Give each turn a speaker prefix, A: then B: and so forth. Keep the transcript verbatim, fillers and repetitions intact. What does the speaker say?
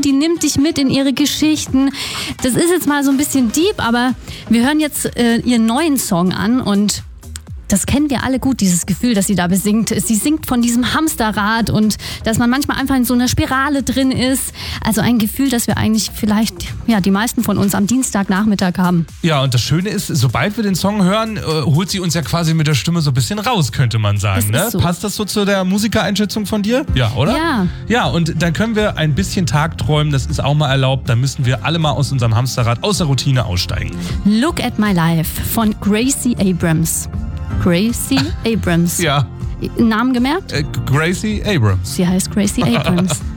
A: die nimmt dich mit in ihre Geschichten. Das ist jetzt mal so ein bisschen deep, aber wir hören jetzt äh, ihren neuen Song an und das kennen wir alle gut, dieses Gefühl, das sie da besingt. Sie singt von diesem Hamsterrad und dass man manchmal einfach in so einer Spirale drin ist. Also ein Gefühl, das wir eigentlich vielleicht, ja, die meisten von uns am Dienstagnachmittag haben.
B: Ja, und das Schöne ist, sobald wir den Song hören, äh, holt sie uns ja quasi mit der Stimme so ein bisschen raus, könnte man sagen. Ne?
A: So.
B: Passt das so zu der Musikereinschätzung von dir? Ja, oder?
A: Ja.
B: Ja, und dann können wir ein bisschen tagträumen, das ist auch mal erlaubt. Dann müssen wir alle mal aus unserem Hamsterrad, aus der Routine aussteigen.
A: Look at My Life von Gracie Abrams. Gracie Abrams.
B: Ja.
A: Namen gemerkt?
B: Äh, Gracie Abrams.
A: Sie heißt Gracie Abrams.